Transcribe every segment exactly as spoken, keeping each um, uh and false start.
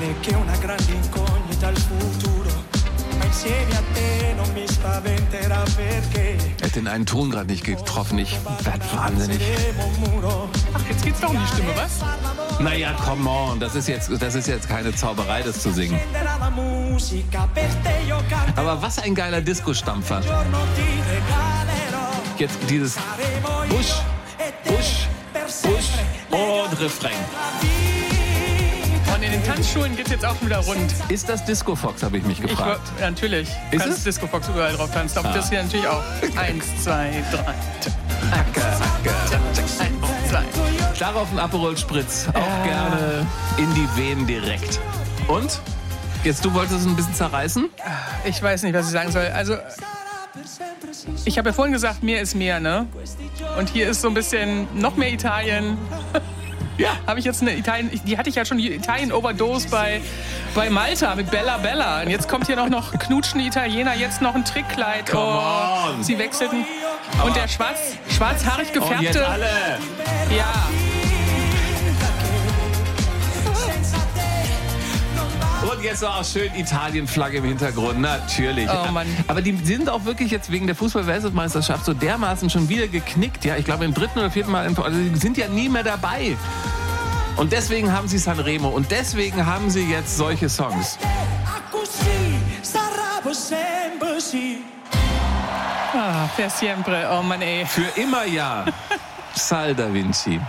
che una grande incognita al futuro, ma insieme a te non mi spaventerà perché. Er hat den einen Ton gerade nicht getroffen, ich werd wahnsinnig. Ach, jetzt geht's doch um die Stimme, was? Naja, come on, das ist jetzt, das ist jetzt keine Zauberei, das zu singen. Aber was ein geiler Disco-Stampfer. Jetzt dieses Push, Push, Push und Refrain. Und in den Tanzschulen geht's jetzt auch wieder rund. Ist das Disco Fox, habe ich mich Ich, gefragt. ja, natürlich. Du Ist kannst es? Disco Fox überall drauf tanzen. Aber Ah. das hier natürlich auch. Eins, zwei, drei. Eins, eins, zwei. Darauf ein Aperol Spritz, auch gerne in die Venen direkt. Und? Jetzt, du wolltest es ein bisschen zerreißen? Ich weiß nicht, was ich sagen soll. Also, ich habe ja vorhin gesagt, mehr ist mehr, ne? Und hier ist so ein bisschen noch mehr Italien. Ja. Habe ich jetzt eine Italien, die hatte ich ja schon die Italien-Overdose bei, bei Malta mit Bella Bella. Und jetzt kommt hier noch, noch knutschende Italiener, jetzt noch ein Trickkleid. Come Oh, on. sie wechselten. Und der schwarz, schwarzhaarig Und jetzt gefärbte. alle. Ja. Und jetzt noch auch schön Italien-Flagge im Hintergrund, natürlich. Oh Mann. Aber die sind auch wirklich jetzt wegen der Fußball-Weltmeisterschaft so dermaßen schon wieder geknickt. Ja, ich glaube im dritten oder vierten Mal, also die sind ja nie mehr dabei. Und deswegen haben sie Sanremo und deswegen haben sie jetzt solche Songs. Ah, per siempre. Oh Mann, ey. Für immer ja. Sal da Vinci.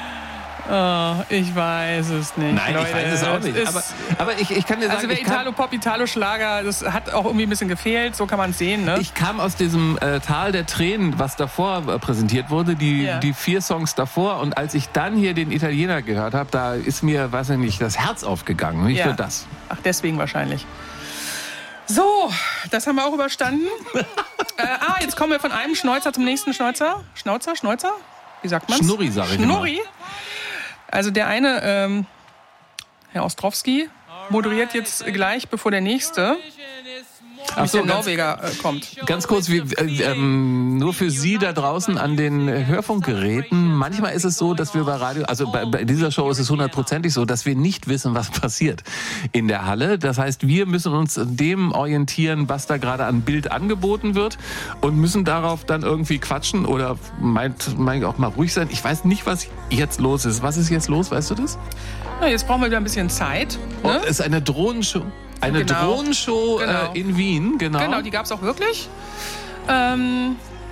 Oh, ich weiß es nicht. Nein, Leute, ich weiß es auch nicht. ist- Aber, aber ich, ich kann dir sagen, Also wer ich kann, Italo-Pop, Italo-Schlager, das hat auch irgendwie ein bisschen gefehlt, so kann man es sehen, ne? ich kam aus diesem äh, Tal der Tränen, was davor äh, präsentiert wurde, die, Ja. die vier Songs davor. Und als ich dann hier den Italiener gehört habe, da ist mir, weiß ich nicht, das Herz aufgegangen. Nicht Ja. für das. Ach, deswegen wahrscheinlich. So, das haben wir auch überstanden. äh, ah, jetzt kommen wir von einem Schnäuzer zum nächsten Schnäuzer. Schnauzer, Schnäuzer? Wie sagt man's? Schnurri, sag ich Schnurri. Also der eine, ähm, Herr Ostrowski, moderiert jetzt gleich, bevor der nächste, Ach so, der ganz, Norweger, äh, kommt. ganz kurz, wie, äh, ähm, nur für Sie da draußen an den Hörfunkgeräten. Manchmal ist es so, dass wir bei Radio, also bei, bei dieser Show ist es hundertprozentig so, dass wir nicht wissen, was passiert in der Halle. Das heißt, wir müssen uns dem orientieren, was da gerade an Bild angeboten wird und müssen darauf dann irgendwie quatschen oder meint, meint auch mal ruhig sein. Ich weiß nicht, was jetzt los ist. Was ist jetzt los, weißt du das? Na, jetzt brauchen wir wieder ein bisschen Zeit. Oh, Ne? es ist eine Drohnenshow. Eine Genau. Drohnenshow Genau. äh, in Wien, genau. Genau, die gab es auch wirklich. Ähm,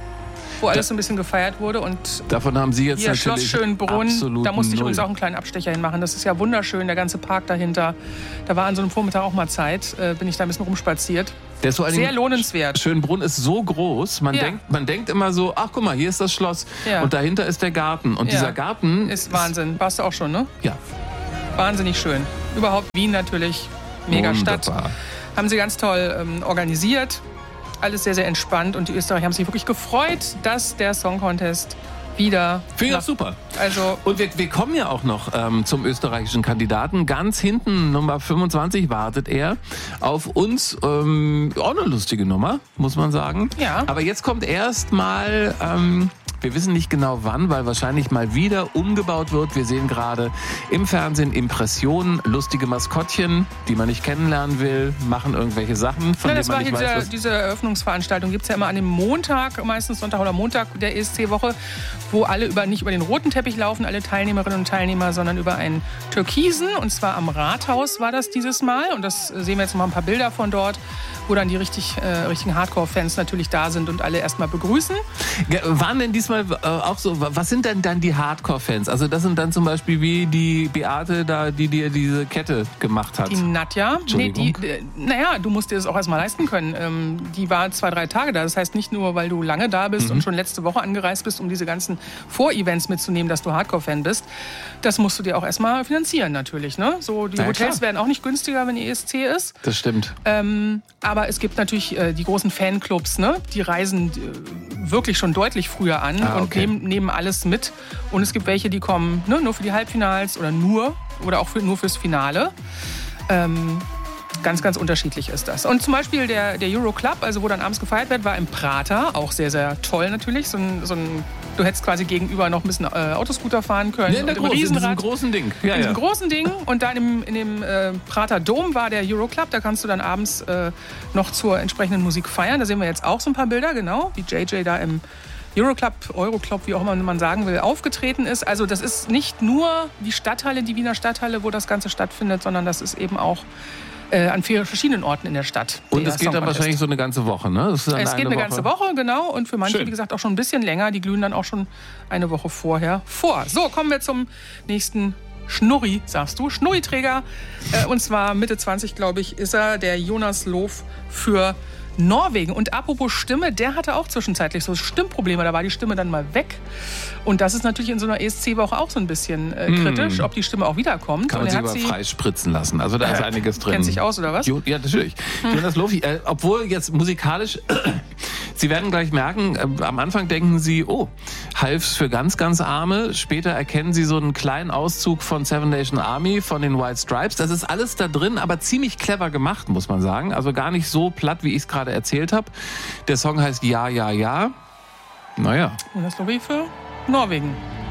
wo alles so ein bisschen gefeiert wurde. Und Davon haben Sie jetzt hier, Schloss natürlich Schönbrunn, absolut da musste ich null. übrigens auch einen kleinen Abstecher hinmachen. Das ist ja wunderschön, der ganze Park dahinter. Da war an so einem Vormittag auch mal Zeit, äh, bin ich da ein bisschen rumspaziert. Der ist vor allen Sehr Dingen- lohnenswert. Schönbrunn ist so groß, man, Ja. denkt, man denkt immer so, ach guck mal, hier ist das Schloss Ja. und dahinter ist der Garten. Und Ja. dieser Garten Ist Wahnsinn. Warst du auch schon, ne? Ja, Wahnsinnig schön. Überhaupt Wien natürlich, mega Stadt. wunderbar. Haben sie ganz toll ähm, organisiert. Alles sehr, sehr entspannt. Und die Österreicher haben sich wirklich gefreut, dass der Song Contest wieder... Finde ich nach- auch super. Also, Und wir, wir kommen ja auch noch ähm, zum österreichischen Kandidaten. Ganz hinten, Nummer fünfundzwanzig, wartet er auf uns. Ähm, auch eine lustige Nummer, muss man sagen. Ja. Aber jetzt kommt erst mal... Ähm, wir wissen nicht genau wann, weil wahrscheinlich mal wieder umgebaut wird. Wir sehen gerade im Fernsehen Impressionen, lustige Maskottchen, die man nicht kennenlernen will, machen irgendwelche Sachen, von ja, denen das war man hier nicht weiß, diese, was... diese Eröffnungsveranstaltung. Gibt es ja immer an dem Montag, meistens Sonntag oder Montag der E S C-Woche, wo alle über, nicht über den roten Teppich laufen, alle Teilnehmerinnen und Teilnehmer, sondern über einen türkisen. Und zwar am Rathaus war das dieses Mal. Und das sehen wir jetzt noch mal ein paar Bilder von dort, wo dann die richtig, äh, richtigen Hardcore-Fans natürlich da sind und alle erstmal begrüßen. Ja, waren denn diesmal äh, auch so, was sind denn dann die Hardcore-Fans? Also das sind dann zum Beispiel wie die Beate da, die dir diese Kette gemacht hat. Die Nadja, nee, die, Entschuldigung. äh, naja, du musst dir das auch erstmal leisten können. Ähm, die war zwei, drei Tage da. Das heißt nicht nur, weil du lange da bist Mhm. und schon letzte Woche angereist bist, um diese ganzen Vorevents mitzunehmen, dass du Hardcore-Fan bist. Das musst du dir auch erstmal finanzieren natürlich. Ne? So, die Ja, Hotels klar. werden auch nicht günstiger, wenn E S C ist. Das stimmt. Ähm, aber es gibt natürlich äh, die großen Fanclubs, ne? Die reisen äh, wirklich schon deutlich früher an Ah, und okay. nehmen, nehmen alles mit. Und es gibt welche, die kommen ne, nur für die Halbfinals oder nur oder auch für, nur fürs Finale. Ähm, ganz, ganz unterschiedlich ist das. Und zum Beispiel der, der Euro Club, also wo dann abends gefeiert wird, war im Prater. Auch sehr, sehr toll natürlich. So ein, so ein Du hättest quasi gegenüber noch ein bisschen äh, Autoscooter fahren können. Ja, in, der und im groß, Riesenrad. in diesem großen Ding. Ja, in diesem ja. großen Ding. Und dann im, in dem äh, Prater Dom war der Euroclub. Da kannst du dann abends äh, noch zur entsprechenden Musik feiern. Da sehen wir jetzt auch so ein paar Bilder, genau, wie J J da im Euroclub, Euroclub, wie auch immer man sagen will, aufgetreten ist. Also das ist nicht nur die Stadthalle, die Wiener Stadthalle, wo das Ganze stattfindet, sondern das ist eben auch äh, an vielen verschiedenen Orten in der Stadt. Und es geht dann wahrscheinlich so eine ganze Woche, ne? Das ist dann es eine geht eine Woche. ganze Woche, genau. Und für manche, Schön. wie gesagt, auch schon ein bisschen länger. Die glühen dann auch schon eine Woche vorher vor. So, kommen wir zum nächsten Schnurri, sagst du. Schnurriträger. Äh, und zwar Mitte zwanzig, glaube ich, ist er, der Jonas Loof für Norwegen. Und apropos Stimme, der hatte auch zwischenzeitlich so Stimmprobleme. Da war die Stimme dann mal weg. Und das ist natürlich in so einer E S C-Woche auch so ein bisschen äh, kritisch, mm. ob die Stimme auch wiederkommt. Kann man und sich er hat aber sie freispritzen lassen. Also da ist einiges drin. Kennt sich aus, oder was? Jo, ja, natürlich. Hm. Jonas Loof, äh, obwohl jetzt musikalisch, Sie werden gleich merken, äh, am Anfang denken Sie, oh, Half's für ganz, ganz Arme. Später erkennen Sie so einen kleinen Auszug von Seven Nation Army, von den White Stripes. Das ist alles da drin, aber ziemlich clever gemacht, muss man sagen. Also gar nicht so platt, wie ich es gerade erzählt habe. Der Song heißt Ja, Ja, Ja. Naja. Und das Lobby für Norwegen.